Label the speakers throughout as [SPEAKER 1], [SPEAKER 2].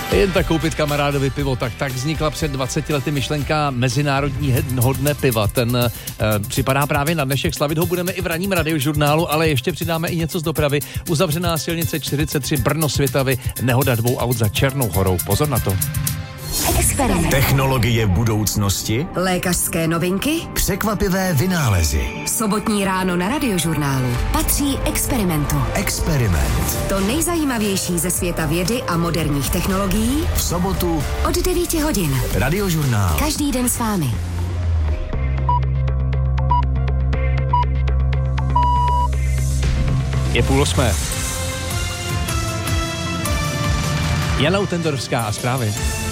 [SPEAKER 1] Jen tak koupit kamarádovi pivo, tak vznikla před 20 lety myšlenka Mezinárodního dne piva. Ten připadá právě na dnešek, slavit ho budeme i v ranním radiožurnálu, ale ještě přidáme i něco z dopravy. Uzavřená silnice 43 Brno-Svitavy, nehoda 2 aut za Černou horou. Pozor na to.
[SPEAKER 2] Experiment.
[SPEAKER 3] Technologie budoucnosti.
[SPEAKER 2] Lékařské novinky.
[SPEAKER 3] Překvapivé vynálezy.
[SPEAKER 2] Sobotní ráno na radiožurnálu patří Experimentu.
[SPEAKER 3] Experiment.
[SPEAKER 2] To nejzajímavější ze světa vědy a moderních technologií
[SPEAKER 3] V sobotu
[SPEAKER 2] od 9 hodin.
[SPEAKER 3] Radiožurnál.
[SPEAKER 2] Každý den s vámi.
[SPEAKER 1] Je 7:30. Jana Utendorovská a zprávy.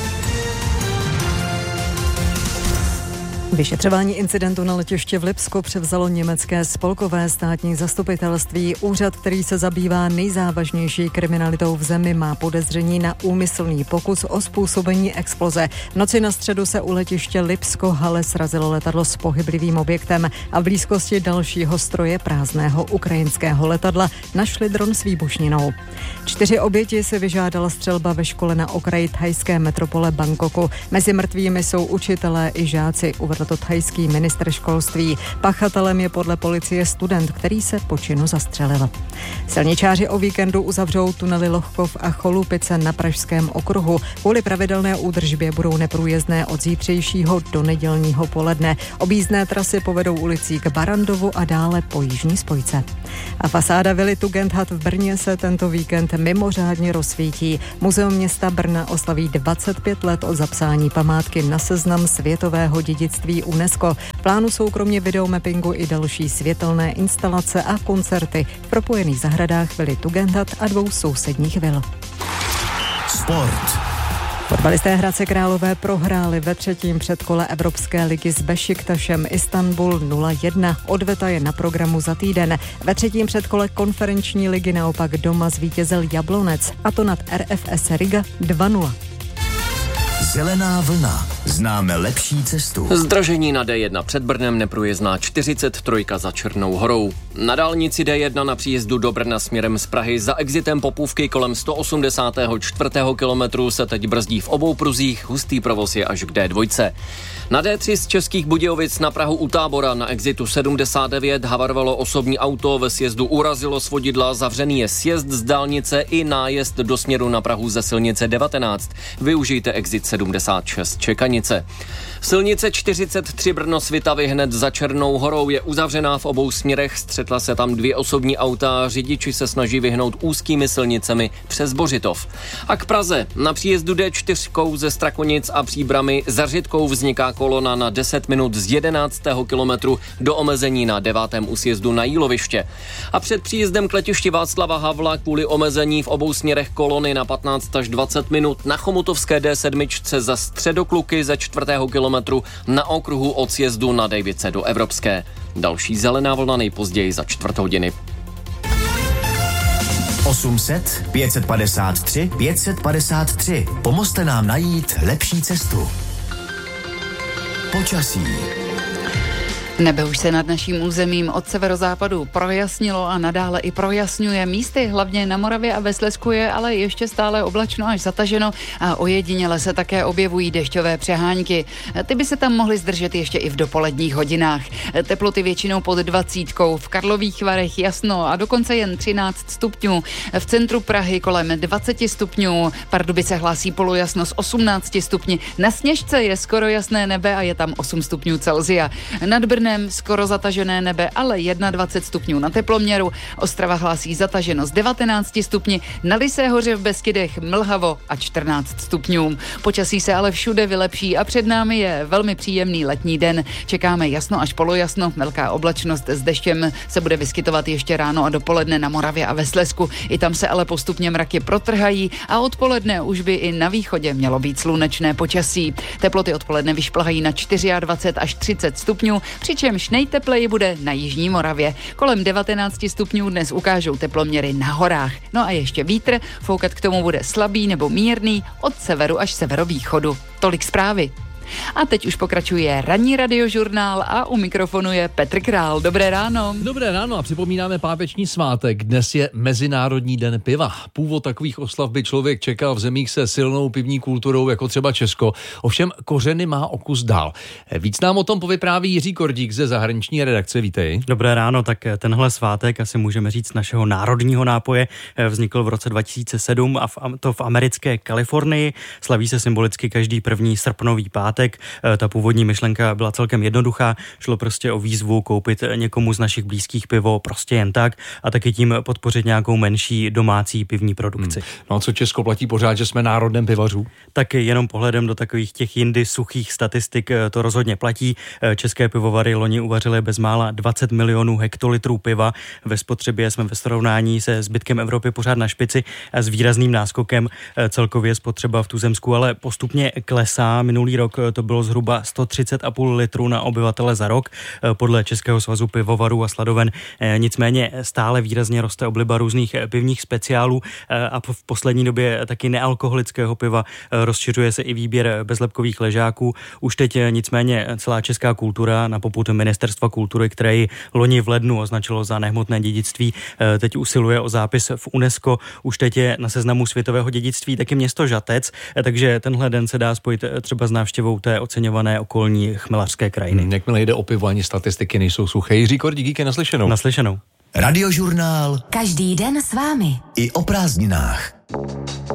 [SPEAKER 4] Vyšetřování incidentu na letišti v Lipsku převzalo německé spolkové státní zastupitelství. Úřad, který se zabývá nejzávažnější kriminalitou v zemi, má podezření na úmyslný pokus o způsobení exploze. V noci na středu se u letiště Lipsko-Hale srazilo letadlo s pohyblivým objektem a v blízkosti dalšího stroje prázdného ukrajinského letadla našli dron s výbušninou. 4 oběti si vyžádala střelba ve škole na okraji thajské metropole Bangkoku. Mezi mrtvými jsou učitelé i žáci, uvedl to thajský ministr školství. Pachatelem je podle policie student, který se po činu zastřelil. Silničáři o víkendu uzavřou tunely Lohkov a Cholupice na Pražském okruhu. Kvůli pravidelné údržbě budou neprůjezdné od zítřejšího do nedělního poledne. Objízdné trasy povedou ulicí k Barandovu a dále po jižní spojce. A fasáda vily Tugendhat v Brně se tento víkend mimořádně rozsvítí. Muzeum města Brna oslaví 25 let od zapsání památky na seznam světového dědictví UNESCO. V plánu jsou kromě videomappingu i další světelné instalace a koncerty v propojených zahradách vily Tugendhat a 2 sousedních vil.
[SPEAKER 3] Sport.
[SPEAKER 4] Fotbalisté Hradce Králové prohráli ve 3. předkole Evropské ligy s Bešiktašem Istanbul 0-1. Odveta je na programu za týden. Ve 3. předkole konferenční ligy naopak doma zvítězil Jablonec, a to nad RFS Riga 2-0.
[SPEAKER 3] Zelená vlna. Známe lepší cestu.
[SPEAKER 5] Zdražení na D1 před Brnem, neprůjezdná 43 za Černou horou. Na dálnici D1 na příjezdu do Brna směrem z Prahy za exitem Popůvky kolem 184. kilometru se teď brzdí v obou pruzích, hustý provoz je až k D2. Na D3 z Českých Budějovic na Prahu u Tábora na exitu 79 havarovalo osobní auto, ve sjezdu urazilo svodidla, zavřený je sjezd z dálnice i nájezd do směru na Prahu ze silnice 19. Využijte exit 76 Čekanice. Silnice 43 Brno-Svitavy hned za Černou horou je uzavřená v obou směrech, střetla se tam 2 osobní auta, řidiči se snaží vyhnout úzkými silnicemi přes Bořitov. A k Praze na příjezdu D4 ze Strakonic a Příbrami za Řitkou vzniká kolona na 10 minut z 11. kilometru do omezení na 9. úsjezdu na Jíloviště. A před příjezdem k letišti Václava Havla kvůli omezení v obou směrech kolony na 15 až 20 minut na chomutovské D7 za Středokluky ze 4. kilometru na okruhu od sjezdu na Dejvice do Evropské. Další zelená vlna nejpozději za 4 hodiny.
[SPEAKER 3] 800 553 553. Pomozte nám najít lepší cestu. Počasí.
[SPEAKER 6] Nebe už se nad naším územím od severozápadu projasnilo a nadále i projasňuje. Místy hlavně na Moravě a ve Slezsku je ale ještě stále oblačno až zataženo a ojediněle se také objevují dešťové přehánky. Ty by se tam mohly zdržet ještě i v dopoledních hodinách. Teploty většinou pod 20, v Karlových Varech jasno a dokonce jen 13 stupňů. V centru Prahy kolem 20 stupňů. Pardubice hlásí polojasno s 18 stupni. Na Sněžce je skoro jasné nebe a je tam 8 stupňů Celsia. Nad Brnem skoro zatažené nebe, ale 21 stupňů na teploměru. Ostrava hlásí zataženo z 19 stupni, na Lysé hoře v Beskydech mlhavo a 14 stupňů. Počasí se ale všude vylepší a před námi je velmi příjemný letní den. Čekáme jasno až polojasno, velká oblačnost s deštěm se bude vyskytovat ještě ráno a dopoledne na Moravě a ve Slezsku. I tam se ale postupně mraky protrhají a odpoledne už by i na východě mělo být slunečné počasí. Teploty odpoledne vyšplhají na 24 až 30 stupňů, přičemž nejtepleji bude na jižní Moravě. Kolem 19 stupňů dnes ukážou teploměry na horách. No a ještě vítr, foukat k tomu bude slabý nebo mírný od severu až severovýchodu. Tolik zprávy. A teď už pokračuje ranní radiožurnál a u mikrofonu je Petr Král. Dobré ráno.
[SPEAKER 1] Dobré ráno a připomínáme páteční svátek. Dnes je Mezinárodní den piva. Původ takových oslav by člověk čekal v zemích se silnou pivní kulturou, jako třeba Česko. Ovšem kořeny má o kus dál. Víc nám o tom povypráví Jiří Kordík ze zahraniční redakce. Vítej.
[SPEAKER 7] Dobré ráno, tak tenhle svátek, asi můžeme říct našeho národního nápoje, vznikl v roce 2007 a to v americké Kalifornii. Slaví se symbolicky každý první srpnový pátek. Ta původní myšlenka byla celkem jednoduchá. Šlo prostě o výzvu koupit někomu z našich blízkých pivo prostě jen tak a taky tím podpořit nějakou menší domácí pivní produkci.
[SPEAKER 1] No a co Česko platí pořád, že jsme národem pivařů?
[SPEAKER 7] Tak jenom pohledem do takových těch jindy suchých statistik to rozhodně platí. České pivovary loni uvařily bezmála 20 milionů hektolitrů piva. Ve spotřebě jsme ve srovnání se zbytkem Evropy pořád na špici a s výrazným náskokem. Celkově spotřeba v tuzemsku ale postupně klesá. Minulý rok to bylo zhruba 130,5 litrů na obyvatele za rok podle Českého svazu pivovarů a sladoven. Nicméně stále výrazně roste obliba různých pivních speciálů a v poslední době taky nealkoholického piva. Rozšiřuje se i výběr bezlepkových ležáků. Už teď nicméně celá česká kultura na popud Ministerstva kultury, které ji loni v lednu označilo za nehmotné dědictví, teď usiluje o zápis v UNESCO. Už teď je na seznamu světového dědictví taky město Žatec, takže tenhle den se dá spojit třeba s návštěvou té oceňované okolní chmelařské krajiny.
[SPEAKER 1] Jakmile jde o pivo, ani statistiky nejsou suché. Jiří Kordík, díky, naslyšenou.
[SPEAKER 7] Naslyšenou.
[SPEAKER 3] Radiožurnál
[SPEAKER 2] Každý den s vámi.
[SPEAKER 3] i o prázdninách.